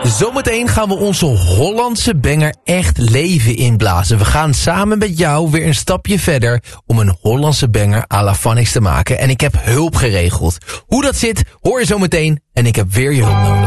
Zometeen gaan we onze Hollandse banger echt leven inblazen. We gaan samen met jou weer een stapje verder om een Hollandse banger à la Phonics te maken. En ik heb hulp geregeld. Hoe dat zit, hoor je zometeen. En ik heb weer je hulp nodig.